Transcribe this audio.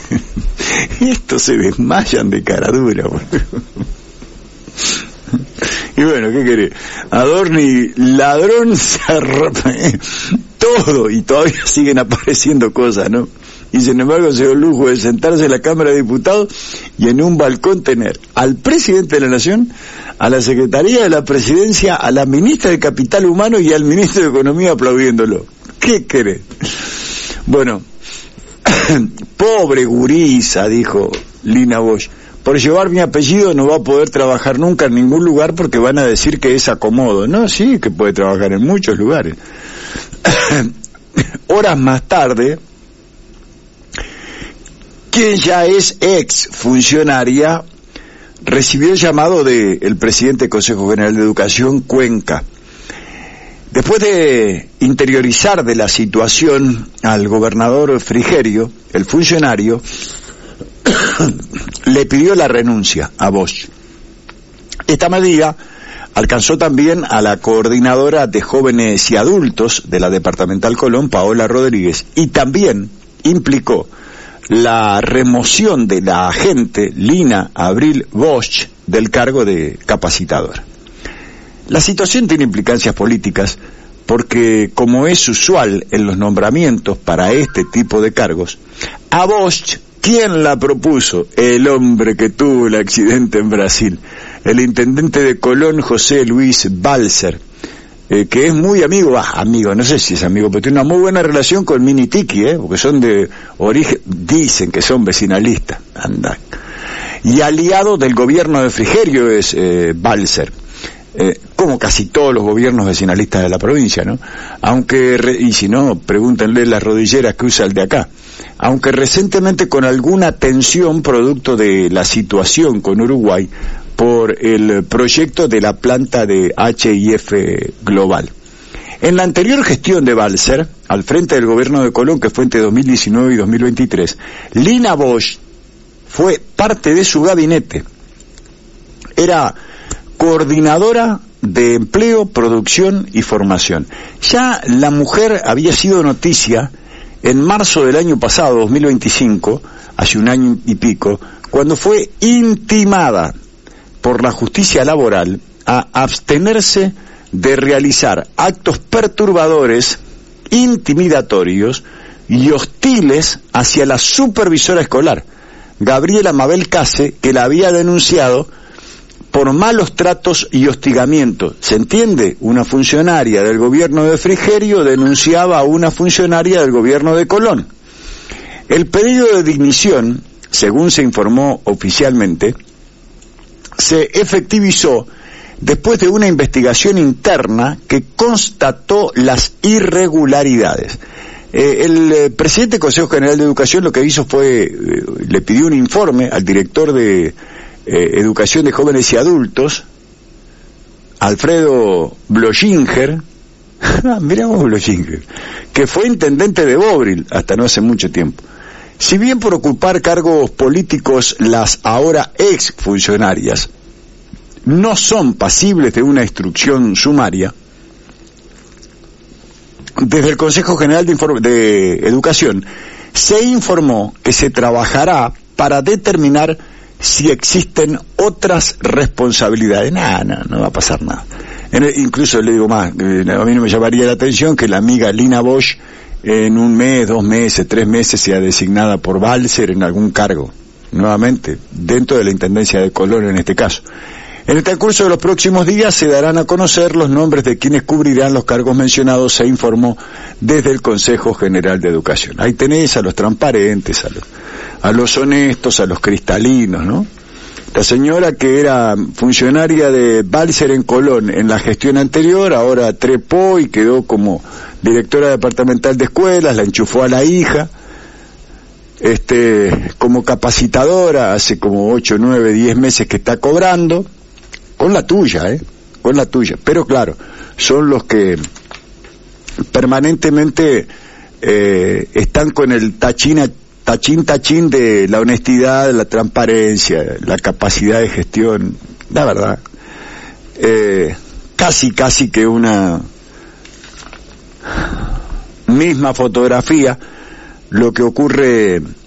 Estos se desmayan de caradura, boludo. Y bueno, ¿qué querés? Adorni, ladrón, se todo, y todavía siguen apareciendo cosas, ¿no? Y sin embargo se dio el lujo de sentarse en la Cámara de Diputados y en un balcón tener al presidente de la Nación, a la Secretaría de la Presidencia, a la ministra de Capital Humano y al ministro de Economía aplaudiéndolo. ¿Qué querés? Bueno, pobre gurisa, dijo Lina Bosch, por llevar mi apellido no va a poder trabajar nunca en ningún lugar porque van a decir que es acomodo. No, sí, que puede trabajar en muchos lugares. Horas más tarde, quien ya es ex funcionaria, recibió el llamado del presidente del Consejo General de Educación, Cuenca. Después de interiorizar de la situación al gobernador Frigerio, el funcionario le pidió la renuncia a Bosch. Esta medida alcanzó también a la coordinadora de jóvenes y adultos de la Departamental Colón, Paola Rodríguez, y también implicó la remoción de la agente Lina Abril Bosch del cargo de capacitadora. La situación tiene implicancias políticas porque, como es usual en los nombramientos para este tipo de cargos, a Bosch, ¿quién la propuso? El hombre que tuvo el accidente en Brasil, el intendente de Colón, José Luis Balser, que es muy amigo, no sé si es amigo, pero tiene una muy buena relación con Mini Tiki, porque son de origen, dicen que son vecinalistas, anda. Y aliado del gobierno de Frigerio es Balser. Como casi todos los gobiernos vecinalistas de la provincia, ¿no? Aunque, y si no, pregúntenle las rodilleras que usa el de acá. Aunque recientemente con alguna tensión producto de la situación con Uruguay por el proyecto de la planta de HIF Global. En la anterior gestión de Balser, al frente del gobierno de Colón, que fue entre 2019 y 2023, Lina Bosch fue parte de su gabinete. Era coordinadora de empleo, producción y formación. Ya la mujer había sido noticia en marzo del año pasado, 2025, hace un año y pico, cuando fue intimada por la justicia laboral a abstenerse de realizar actos perturbadores, intimidatorios y hostiles hacia la supervisora escolar, Gabriela Mabel Case, que la había denunciado por malos tratos y hostigamiento. ¿Se entiende? Una funcionaria del gobierno de Frigerio denunciaba a una funcionaria del gobierno de Colón. El pedido de dimisión, según se informó oficialmente, se efectivizó después de una investigación interna que constató las irregularidades. El presidente del Consejo General de Educación lo que hizo fue, le pidió un informe al director de Educación de Jóvenes y Adultos, Alfredo Blochinger, miramos Blochinger, que fue intendente de Bobril hasta no hace mucho tiempo. Si bien por ocupar cargos políticos las ahora ex funcionarias no son pasibles de una instrucción sumaria, desde el Consejo General de Educación se informó que se trabajará para determinar si existen otras responsabilidades. No va a pasar nada. Incluso le digo más, a mí no me llamaría la atención que la amiga Lina Bosch en un mes, 2 meses, 3 meses sea designada por Balser en algún cargo, nuevamente, dentro de la Intendencia de Colón en este caso. En el transcurso de los próximos días se darán a conocer los nombres de quienes cubrirán los cargos mencionados, se informó desde el Consejo General de Educación. Ahí tenés a los transparentes, a los honestos, a los cristalinos, ¿no? La señora que era funcionaria de Balser en Colón en la gestión anterior, ahora trepó y quedó como directora departamental de escuelas, la enchufó a la hija, como capacitadora, hace como 8, 9, 10 meses que está cobrando, con la tuya, pero claro, son los que permanentemente están con el tachín de la honestidad, la transparencia, la capacidad de gestión, la verdad, casi que una misma fotografía. Lo que ocurre